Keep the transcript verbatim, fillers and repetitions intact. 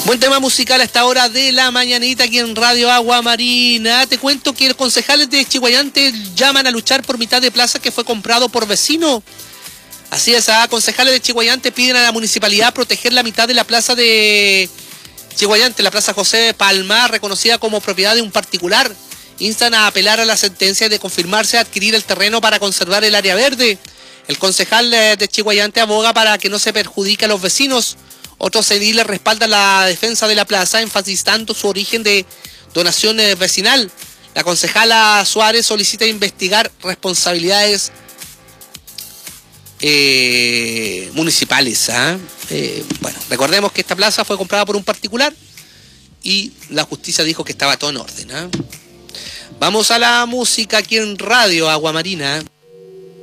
Buen tema musical a esta hora de la mañanita aquí en Radio Agua Marina. Te cuento que los concejales de Chiguayante llaman a luchar por mitad de plaza que fue comprado por vecino. Así es, a concejales de Chiguayante piden a la municipalidad proteger la mitad de la plaza de Chiguayante, la plaza José Palma, reconocida como propiedad de un particular. Instan a apelar a la sentencia de confirmarse adquirir el terreno para conservar el área verde. El concejal de Chiguayante aboga para que no se perjudique a los vecinos. Otros ediles respaldan la defensa de la plaza, enfatizando su origen de donación vecinal. La concejala Suárez solicita investigar responsabilidades eh, municipales. ¿eh? Eh, bueno, recordemos que esta plaza fue comprada por un particular y la justicia dijo que estaba todo en orden. ¿eh? Vamos a la música aquí en Radio Agua Marina.